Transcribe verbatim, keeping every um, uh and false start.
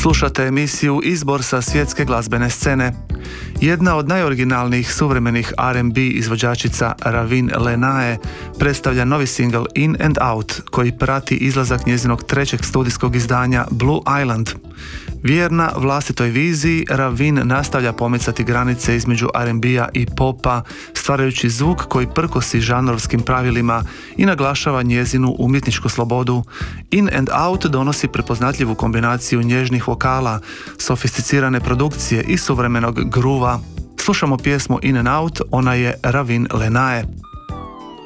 Slušate emisiju Izbor sa svjetske glazbene scene. Jedna od najoriginalnijih suvremenih R and B izvođačica Ravin Lenae predstavlja novi singl In and Out koji prati izlazak njezinog trećeg studijskog izdanja Blue Island. Vjerna vlastitoj viziji, Ravin nastavlja pomicati granice između R and B-a i popa, stvarajući zvuk koji prkosi žanrovskim pravilima i naglašava njezinu umjetničku slobodu. In and Out donosi prepoznatljivu kombinaciju nježnih vokala, sofisticirane produkcije i suvremenog gruva. Slušamo pjesmu In and Out, ona je Ravin Lenae.